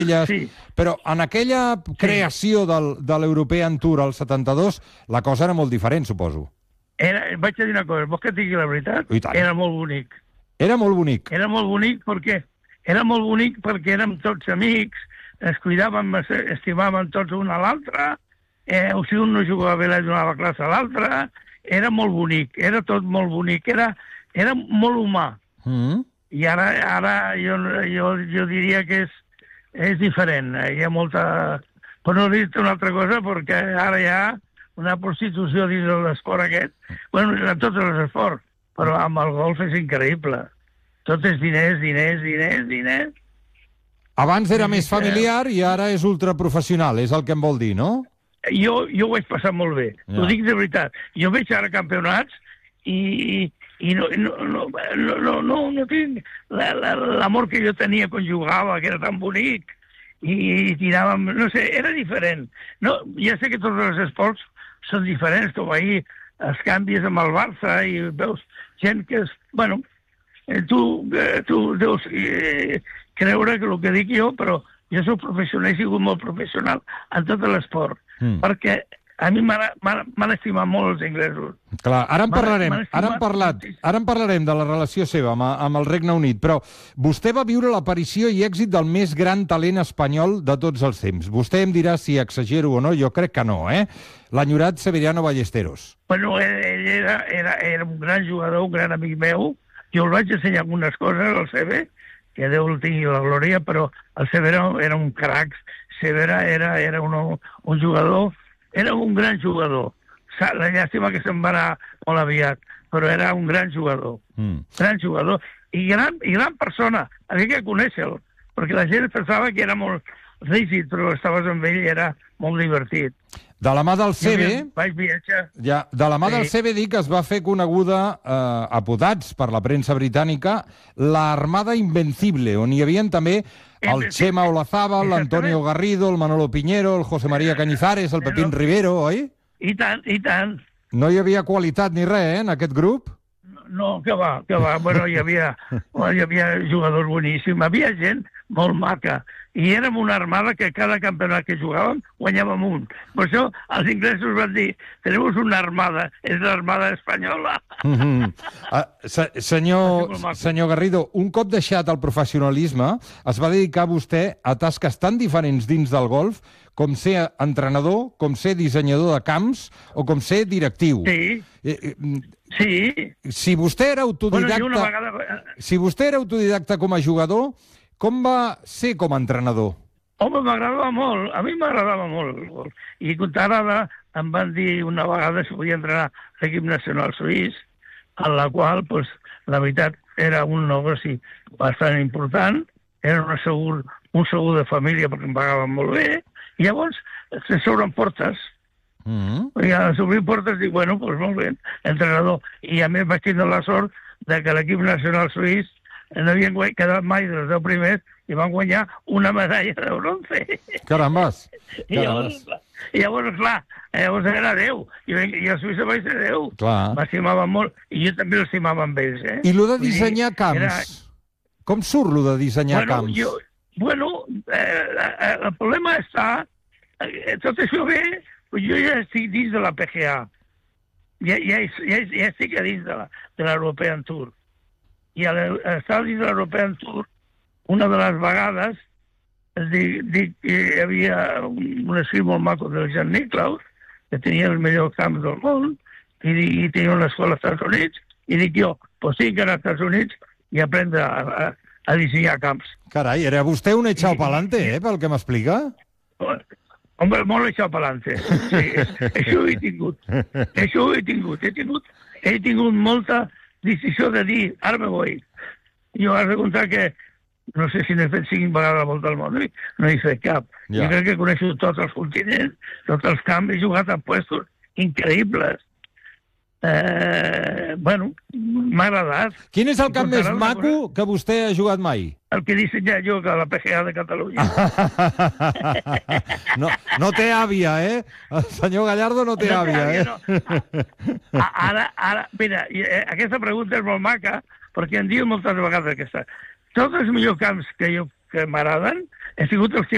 Sí. Però en aquella creació de l'European Tour al 72, la cosa era molt diferent, suposo. Vaig a dir una cosa, vols que et digui la veritat? I tant. Era molt bonic. Era molt bonic. Era molt bonic perquè érem tots amics, es cuidàvem, estimàvem tots un a l'altre, o si un no jugava bé, li donava classe a l'altre, era molt bonic, era tot molt bonic, era molt humà. I ara jo diria que és diferent. Hi ha molta... Per no dir-te una altra cosa, perquè ara hi ha una prostitució dins de l'esport aquest. Bueno, en tots els esports, però amb el golf és increïble. Tot és diners, diners, diners, diners. Abans era més familiar i ara és ultraprofessional, és el que em vol dir, no? Jo ho vaig passar molt bé, ho dic de veritat. Jo veig ara campionats i no tinc l'amor que jo tenia quan jugava, que era tan bonic, i tiràvem, no sé, era diferent. No, ja sé que tots els esports són diferents, com ahir els canvis amb el Barça i veus gent que és... Bueno, tu deus creure que el que dic jo, però jo soc professional, he sigut molt professional en tot l'esport, perquè a mi m'han estimat molt els inglesos. Clar, ara en parlarem de la relació seva amb el Regne Unit, però vostè va viure l'aparició i èxit del més gran talent espanyol de tots els temps. Vostè em dirà si exagero o no, jo crec que no, l'enyorat Severiano Ballesteros. Bueno, ell era un gran jugador, un gran amic meu. Jo el vaig ensenyar algunes coses al Seve, que Déu el tingui la glòria, però el Severo era un crac. Severa era un jugador, era un gran jugador. La llàstima que se'n va anar molt aviat, però era un gran jugador. Gran jugador. I gran persona. Havia que conèixer-lo, perquè la gent pensava que era molt rígid, però estaves amb ell i era molt divertit. De la mà del Seve... Vaig viatjar. De la mà del Seve dic que es va fer coneguda, apotats per la premsa britànica, l'Armada Invencible, on hi havia també el Chema Olazábal, l'Antonio Garrido, el Manolo Piñero, el José María Cañizares, el Pepín Rivero, oi? I tant, i tant. No hi havia qualitat ni res, en aquest grup? No, que va. Bueno, hi havia jugadors boníssims, havia gent molt maca. I érem una armada que cada campionat que jugàvem guanyàvem un. Per això els inglesos van dir, tenemos una armada, és l'armada espanyola. Senyor Garrido, un cop deixat el professionalisme, es va dedicar vostè a tasques tan diferents dins del golf com ser entrenador, com ser dissenyador de camps o com ser directiu. Sí. Si vostè era autodidacta com a jugador, com va ser com a entrenador? Home, m'agradava molt. A mi m'agradava molt el golf. I ara em van dir una vegada si podia entrenar l'equip nacional suís, en la qual, la veritat, era un negoci bastant important, era un segur de família perquè em pagaven molt bé, i llavors s'obren portes. I a s'obrir portes dic, bueno, doncs molt bé, entrenador. I a més vaig tindre la sort que l'equip nacional suís no havien quedat mai dels 10 primers i van guanyar una medalla de bronze. Carambes! I llavors, clar, era 10. I a Suïssa vaig ser 10. M'estimava molt. I jo també l'estimava amb ells. I lo de dissenyar camps? Com surt lo de dissenyar camps? El problema està... Tot això bé, jo ja estic dins de la PGA. Ja estic a dins de l'European Tour. I a estar dins de l'European Tour, una de les vegades, dic que hi havia un escrit molt maco del Jan Nicklaus, que tenia els millors camps del món, i tenia una escola als Estats Units, i dic jo, pues tinc que anar als Estats Units i aprendre a dissenyar camps. Carai, era vostè un echao pa'lante, pel que m'explica? Home, molt echao pa'lante. Sí, això ho he tingut. He tingut molta decisió de dir, ara me voy. Jo has de comptar que no sé si n'he fet 5 vegades la volta al món, no he fet cap. Jo crec que coneixo tots els continents, tots els camps, he jugat a puestos increïbles. Bueno, m'ha agradat. Quin és el camp més maco que vostè ha jugat mai? El que he dissenyat jo, que la PGA de Catalunya. No té àvia, El senyor Gallardo no té àvia, Ara, mira, aquesta pregunta és molt maca, perquè em diuen moltes vegades aquesta. Tots els millors camps que m'agraden he sigut els que